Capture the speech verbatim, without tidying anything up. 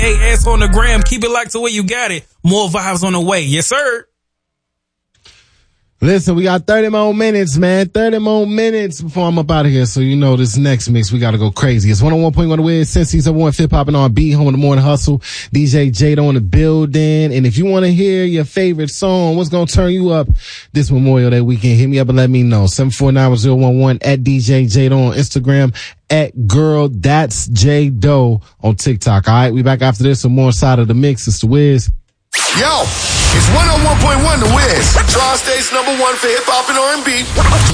A S on the gram. Keep it locked to where you got it. More vibes on the way. Yes, sir. Listen, we got thirty more minutes, man. thirty more minutes before I'm up out of here. So you know this next mix, we got to go crazy. It's one oh one point one The Wiz, Cincy's number one hip hop and R and B, home of the morning hustle. D J Jado in the building. And if you want to hear your favorite song, what's going to turn you up this Memorial Day weekend, hit me up and let me know. seven four nine zero one one at D J Jado on Instagram, at Girl That's Jado on TikTok. All right, we back after this with more side of the mix. It's The Wiz. Yo, it's one oh one point one The Wiz, Tri-State's number one for hip hop and R and B.